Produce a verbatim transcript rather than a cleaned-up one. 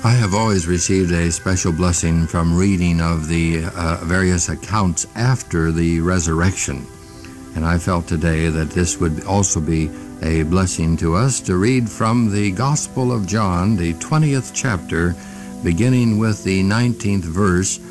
I have always received a special blessing from reading of the uh, various accounts after the resurrection. And I felt today that this would also be a blessing to us to read from the Gospel of John, the twentieth chapter, beginning with the nineteenth verse,